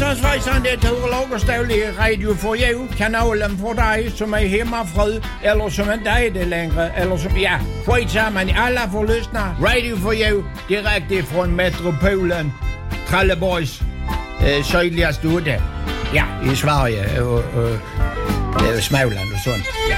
Anders Svejsson, det heter Lagerstål i Radio for You, kanalen for dig, som är hemmafru, eller som inte är det längre, eller som, ja, skitsamman, alla får lyssna. Radio for You, direkt ifrån metropolen, Trelleborgs sydligaste udde. Ja, i Sverige och Småland och sånt. Ja.